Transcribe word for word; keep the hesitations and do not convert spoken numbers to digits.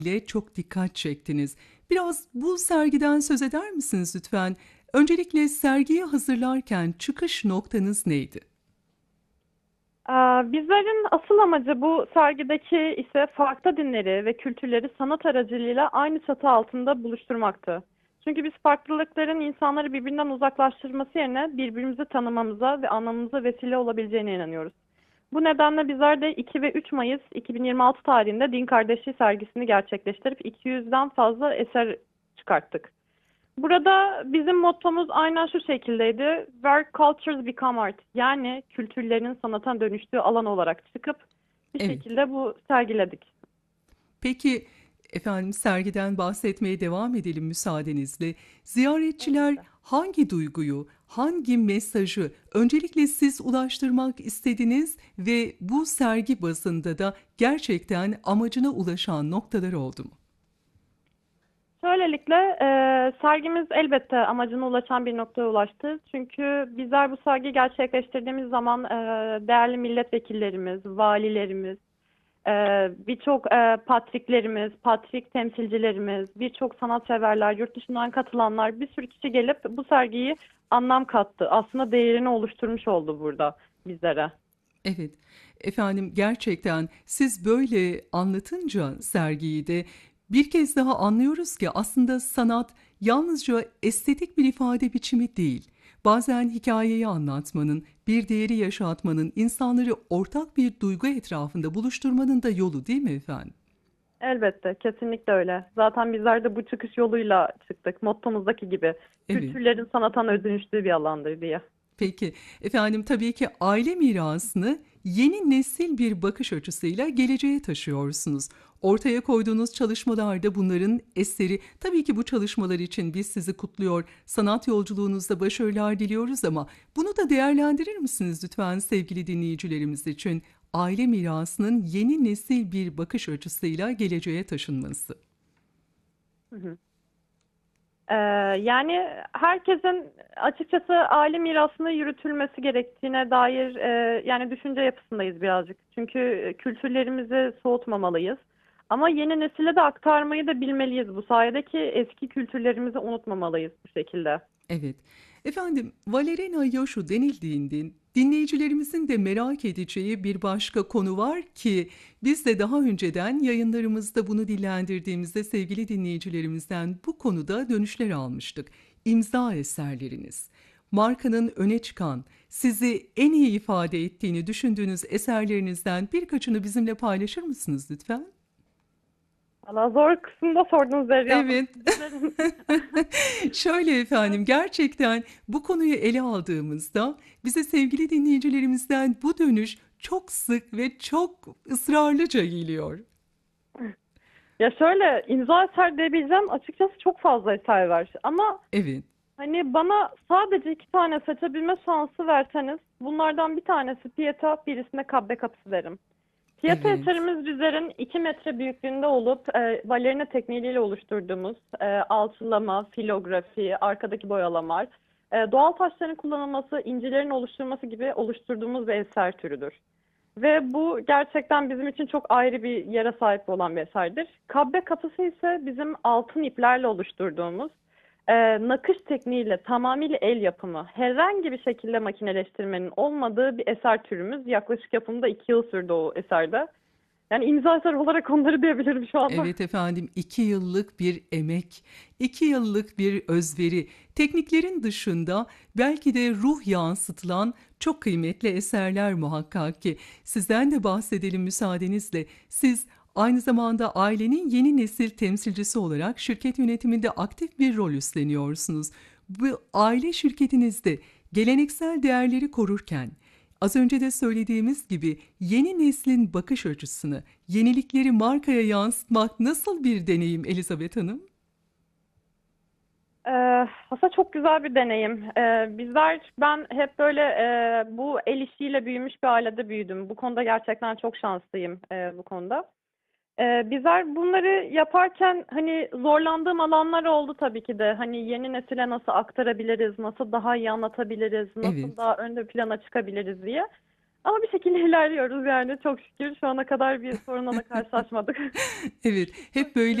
ile çok dikkat çektiniz. Biraz bu sergiden söz eder misiniz lütfen? Öncelikle sergiyi hazırlarken çıkış noktanız neydi? Ee, Bizlerin asıl amacı bu sergideki ise farklı dinleri ve kültürleri sanat aracılığıyla aynı çatı altında buluşturmaktı. Çünkü biz farklılıkların insanları birbirinden uzaklaştırması yerine birbirimizi tanımamıza ve anlamamıza vesile olabileceğine inanıyoruz. Bu nedenle bizler de iki ve üç Mayıs iki bin yirmi altı tarihinde Din Kardeşliği sergisini gerçekleştirip iki yüzden fazla eser çıkarttık. Burada bizim mottomuz aynen şu şekildeydi. Where cultures become art. Yani kültürlerin sanata dönüştüğü alan olarak çıkıp bir Evet. şekilde bu sergiledik. Peki efendim sergiden bahsetmeye devam edelim müsaadenizle. Ziyaretçiler Elbette. hangi duyguyu, hangi mesajı öncelikle siz ulaştırmak istediniz ve bu sergi bazında da gerçekten amacına ulaşan noktalar oldu mu? Şöylelikle e, sergimiz elbette amacına ulaşan bir noktaya ulaştı. Çünkü bizler bu sergiyi gerçekleştirdiğimiz zaman e, değerli milletvekillerimiz, valilerimiz, e, birçok e, patriklerimiz, patrik temsilcilerimiz, birçok sanatseverler, yurt dışından katılanlar bir sürü kişi gelip bu sergiyi anlam kattı. Aslında değerini oluşturmuş oldu burada bizlere. Evet, efendim gerçekten siz böyle anlatınca sergiyi de bir kez daha anlıyoruz ki aslında sanat yalnızca estetik bir ifade biçimi değil. Bazen hikayeyi anlatmanın, bir değeri yaşatmanın, insanları ortak bir duygu etrafında buluşturmanın da yolu değil mi efendim? Elbette, kesinlikle öyle. Zaten bizler de bu çıkış yoluyla çıktık. Mottomuzdaki gibi. Evet. Kültürlerin sanata dönüştüğü bir alandır diye. Peki efendim tabii ki aile mirasını yeni nesil bir bakış açısıyla geleceğe taşıyorsunuz. Ortaya koyduğunuz çalışmalarda bunların eseri. Tabii ki bu çalışmalar için biz sizi kutluyor, sanat yolculuğunuzda başarılar diliyoruz ama bunu da değerlendirir misiniz lütfen sevgili dinleyicilerimiz için? Aile mirasının yeni nesil bir bakış açısıyla geleceğe taşınması. Hı hı. Ee, Yani herkesin açıkçası aile mirasını yürütülmesi gerektiğine dair e, yani düşünce yapısındayız birazcık. Çünkü kültürlerimizi soğutmamalıyız. Ama yeni nesile de aktarmayı da bilmeliyiz. Bu sayede ki eski kültürlerimizi unutmamalıyız bu şekilde. Evet. Efendim, Valerina Yoshu denildiğinde dinleyicilerimizin de merak edeceği bir başka konu var ki biz de daha önceden yayınlarımızda bunu dillendirdiğimizde sevgili dinleyicilerimizden bu konuda dönüşler almıştık. İmza eserleriniz. Markanın öne çıkan, sizi en iyi ifade ettiğini düşündüğünüz eserlerinizden birkaçını bizimle paylaşır mısınız lütfen? Valla zor kısımda sordunuz Derya Hanım. Evet. Bizlerin Şöyle efendim, gerçekten bu konuyu ele aldığımızda bize sevgili dinleyicilerimizden bu dönüş çok sık ve çok ısrarlıca geliyor. Ya şöyle imza eser diyebileceğim açıkçası çok fazla eser var. Ama Evet, hani bana sadece iki tane seçebilme şansı verseniz bunlardan bir tanesi Pieta, birisine Kabbe Kapısı derim. Pieta evet, eserimiz bizlerin iki metre büyüklüğünde olup e, balerina tekniğiyle oluşturduğumuz e, alçılama, filografi, arkadaki boyalamalar, e, doğal taşların kullanılması, incilerin oluşturulması gibi oluşturduğumuz bir eser türüdür. Ve bu gerçekten bizim için çok ayrı bir yere sahip olan bir eserdir. Kabbe kapısı ise bizim altın iplerle oluşturduğumuz e, nakış tekniğiyle tamamıyla el yapımı, herhangi bir şekilde makineleştirmenin olmadığı bir eser türümüz. Yaklaşık yapımı da iki yıl sürdü o eserde. Yani imza eser olarak onları diyebilirim şu anda. evet efendim iki yıllık bir emek, iki yıllık bir özveri, tekniklerin dışında belki de ruh yansıtılan çok kıymetli eserler muhakkak ki. Sizden de bahsedelim müsaadenizle. Siz aynı zamanda ailenin yeni nesil temsilcisi olarak şirket yönetiminde aktif bir rol üstleniyorsunuz. Bu aile şirketinizde geleneksel değerleri korurken, az önce de söylediğimiz gibi yeni neslin bakış açısını, yenilikleri markaya yansıtmak nasıl bir deneyim Elizabeth Hanım? Ee, aslında çok güzel bir deneyim. Ee, bizler, ben hep böyle e, bu el işiyle büyümüş bir ailede büyüdüm. Bu konuda gerçekten çok şanslıyım e, bu konuda. Ee, bizler bunları yaparken hani zorlandığım alanlar oldu tabii ki de. Hani yeni nesile nasıl aktarabiliriz, nasıl daha iyi anlatabiliriz, nasıl Evet, daha önde plana çıkabiliriz diye. Ama bir şekilde ilerliyoruz yani çok şükür. Şu ana kadar bir sorunla da karşılaşmadık. Evet, Çok hep böyle şükür.